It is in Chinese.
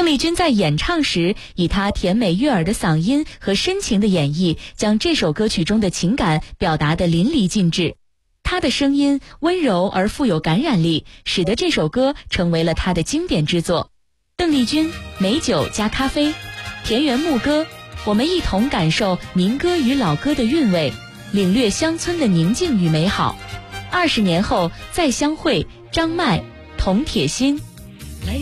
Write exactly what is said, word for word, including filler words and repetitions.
邓丽君在演唱时，以她甜美悦耳的嗓音和深情的演绎，将这首歌曲中的情感表达得淋漓尽致。她的声音温柔而富有感染力，使得这首歌成为了她的经典之作。邓丽君，美酒加咖啡，田园牧歌，我们一同感受民歌与老歌的韵味，领略乡村的宁静与美好。二十年后再相会，张麦，铜铁心。